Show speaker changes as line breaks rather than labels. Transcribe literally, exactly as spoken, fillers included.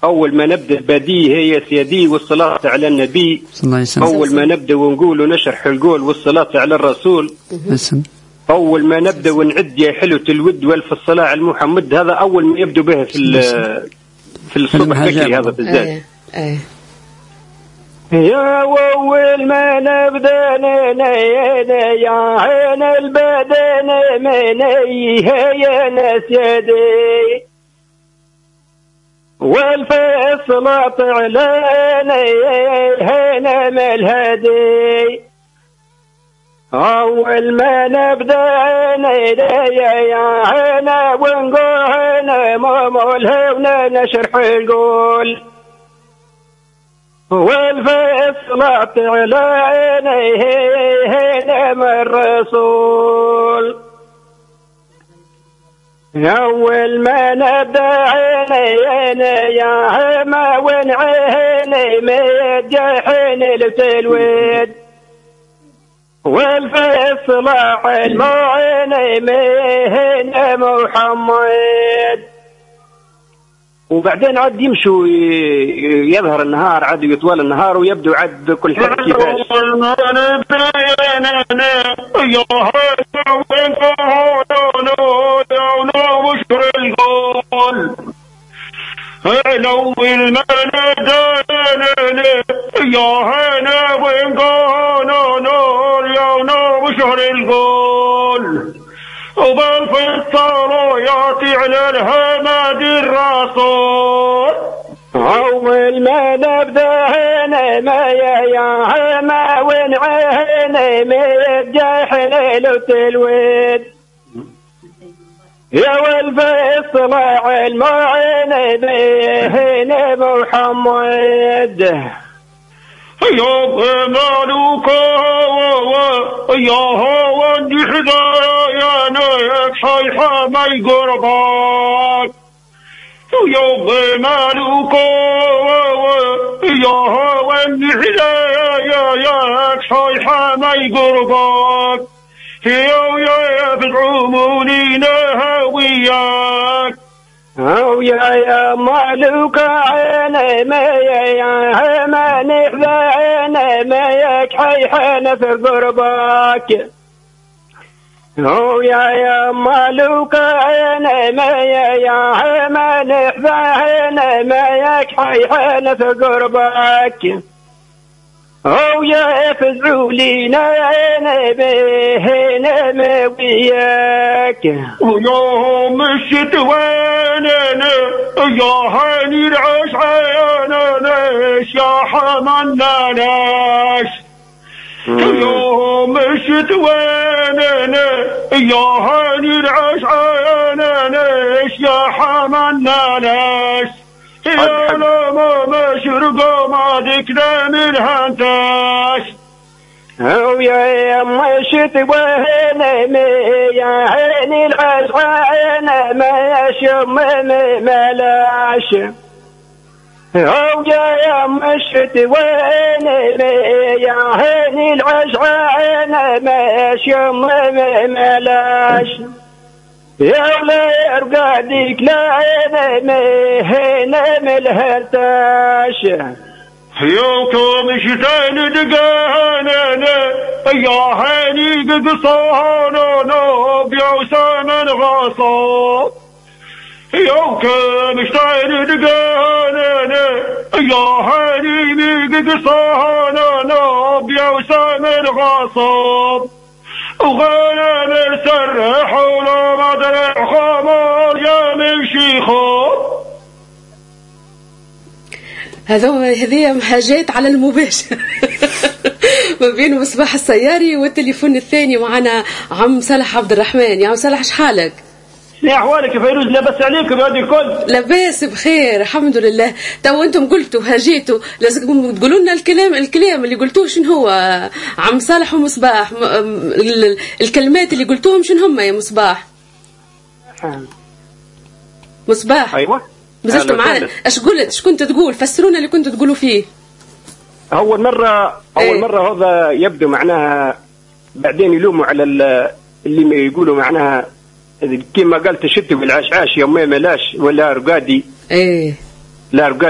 أول ما نبدأ البديه هي سيدي والصلاة على النبي صلى الله عليه وسلم. أول ما نبدأ ونقول ونشرح القول والصلاة على الرسول. أول ما نبدأ ونعد يا حلوة الود والف الصلاة على محمد، هذا أول ما يبدأ به في في الصبح بكري هذا بالذات. يا أول ما نبدأ يا عين البدن من يا ناس يدي والفصلة علينا هنا من الهدي. أول ما نبدأ يا عينا ونقول مولهونا نشرح القول والفصلة علينا هنا من الرسول. أول ما نبدأ يا هما ونعيني مدجحين التلويد والفصلة المعيني مهن محمد. وبعدين عاد يمشوا يظهر النهار، عاد يطول النهار ويبدو عاد كل حد كيفاش.
الأول ما نداني يا هنا وين قالوا نور يا نور شهر القول وبالفصل يعطي على الهمد الرسول. أول ما نبدأ هنا ما يا هما وين عيني متجحن لو تلويد يا والفصل المعين بهن محمد. يا مالوك يا هو الجحدا يا نيك صيحة ما يقربك. يا مالوك يا هو الجحدا يا نيك صيحة ما يقربك. يا يا بدعوموني نهوياك. أو يا يا مالوك عيني ما يا ما نحذى عيني ما يكحيحنا في قربك. أو يا يا مالوك عيني ما يا ما نحذى عيني ما يكحيحنا في قربك. أو يا فزعوا لينا أنا بهنا ما وياك. ويوم مشيت ويننا يا هاني العش عيناناش يا حملنا ناش. يوم مشيت ويننا يا هاني العش عيناناش يا حملنا ناش. يا لما مشرق ما ذكنا من هنتاش. أو يا مشت وهنا يا عيني العشعانة ما يشم ملاش. أو يا مشت وهنا يا عيني العشعانة ما يشم ملاش. يا لا يرقاديك لا انا مهنا ملهرتاش. يوكم شتان دقانا يا هاني قصانا بيوسا من غصاب. يوكم شتان دقانا يا هاني قصانا بيوسا من غصاب. وغانا نسرح ولا مدرع خمار يا من شيخو.
هذا هذه حاجات على المباشر ما بين مصباح السياري والتليفون الثاني معنا عم صالح عبد الرحمن. يا عم صالح شحالك؟
يا احوالك يا فيروز؟ لاباس عليكم هذه الكل؟
لاباس بخير الحمد لله. تو انتم قلتوا هاجيتوا لازمكم تقولوا لنا الكلام الكلام اللي قلتوه شنو هو عم صالح ومصباح. الكلمات اللي قلتوهم شنو هم يا مصباح؟ مصباح
ايوه
مازلت معنا. اش قلت؟ اش كنت تقول؟ فسرونا اللي كنتوا تقولوا فيه.
اول مره اول ايه؟ مره هذا يبدو معناها بعدين يلوموا على اللي ما يقولوا معناها كما قالت الشتي بالعشعاش يومين ملاش ولا رقادي.
ايه
لا رقادي